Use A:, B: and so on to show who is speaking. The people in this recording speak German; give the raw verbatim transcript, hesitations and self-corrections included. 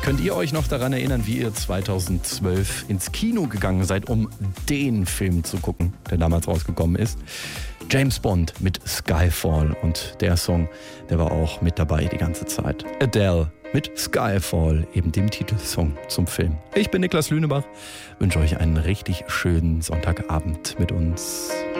A: Könnt ihr euch noch daran erinnern, wie ihr zweitausendzwölf ins Kino gegangen seid, um den Film zu gucken, der damals rausgekommen ist? James Bond mit Skyfall. Und der Song, der war auch mit dabei die ganze Zeit. Adele mit Skyfall, eben dem Titelsong zum Film. Ich bin Niklas Lünebach, wünsche euch einen richtig schönen Sonntagabend mit uns.